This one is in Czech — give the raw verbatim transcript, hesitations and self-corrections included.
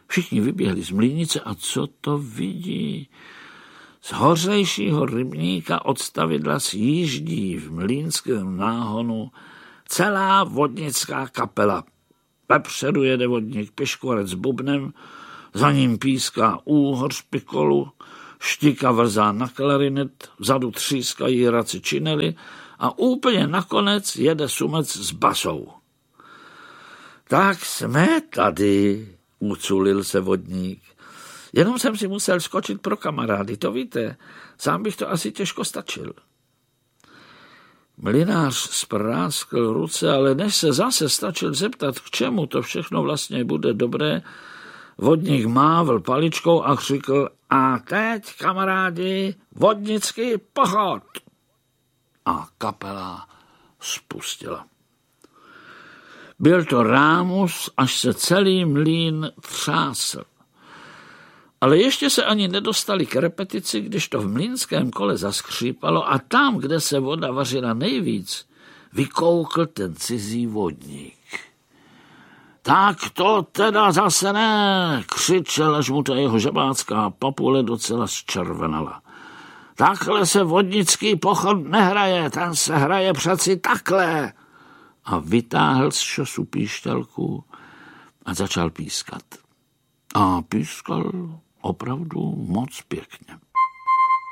Všichni vyběhli z mlýnice a co to vidí? Z hořejšího rybníka od stavidla sjíždí v mlýnském náhonu celá vodnická kapela. Vepředu jede vodník Piškvorec s bubnem, za ním píská úhoř pikolu, Štika vrzá na klarinet, vzadu třískají raci činely a úplně nakonec jede Sumec s basou. Tak jsme tady, uculil se vodník. Jenom jsem si musel skočit pro kamarády, to víte, sám bych to asi těžko stačil. Mlynář spráskl ruce, ale než se zase stačil zeptat, k čemu to všechno vlastně bude dobré, vodník mávl paličkou a křikl: a teď, kamarádi, vodnický pochod! A kapela spustila. Byl to rámus, až se celý mlýn třásl. Ale ještě se ani nedostali k repetici, když to v mlýnském kole zaskřípalo a tam, kde se voda vařila nejvíc, vykoukl ten cizí vodník. Tak to teda zase ne, křičel, až mu ta jeho žabácká papule docela zčervenala. Takhle se vodnický pochod nehraje, ten se hraje přeci takhle. A vytáhl z šosu píšťalku a začal pískat. A pískal opravdu moc pěkně.